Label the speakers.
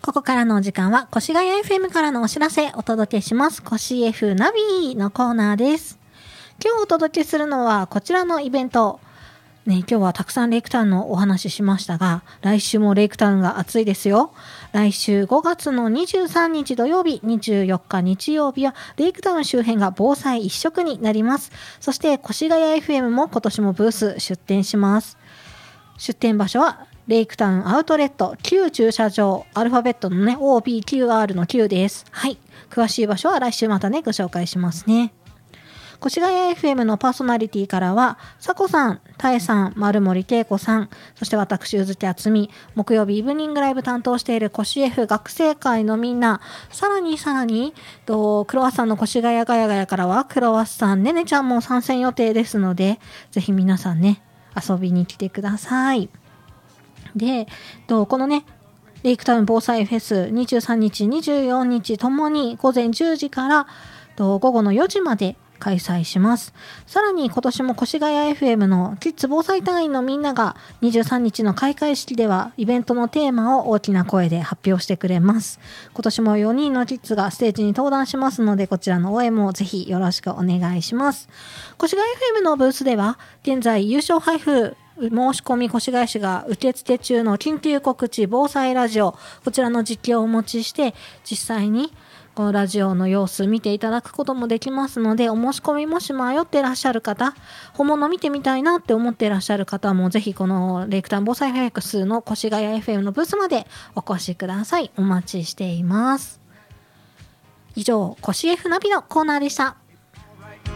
Speaker 1: ここからのお時間は越谷 FM からのお知らせお届けします。越 F ナビのコーナーです。今日お届けするのはこちらのイベント。ね、今日はたくさんレイクタウンのお話ししましたが、来週もレイクタウンが暑いですよ。来週5月の23日土曜日、24日日曜日はレイクタウン周辺が防災一色になります。そして越谷 FM も今年もブース出展します。出展場所はレイクタウンアウトレット旧駐車場、アルファベットのね OBQR の9です。はい、詳しい場所は来週またねご紹介しますね。越谷 FM のパーソナリティからはさこさん、たえさん、丸森恵子さん、そして私宇月厚美、木曜日イブニングライブ担当している越 F 学生会のみんな、さらにクロワッサンの越谷ガヤガヤからはクロワッサンねねちゃんも参戦予定ですので、ぜひ皆さんね遊びに来てください。で、このねレイクタウン防災フェス23日24日ともに午前10時から午後の4時まで開催します。さらに今年も越谷 FM のキッズ防災隊員のみんなが23日の開会式ではイベントのテーマを大きな声で発表してくれます。今年も4人のキッズがステージに登壇しますので、こちらの応援もぜひよろしくお願いします。越谷 FM のブースでは現在優勝配布申し込み越谷市が受付中の緊急告知防災ラジオ、こちらの実況をお持ちして実際にこのラジオの様子見ていただくこともできますので、お申し込みもし迷ってらっしゃる方、本物見てみたいなって思ってらっしゃる方もぜひこのレイクタウン防災フェイクスの越谷 FM のブースまでお越しください。お待ちしています。以上、越 F ナビのコーナーでした。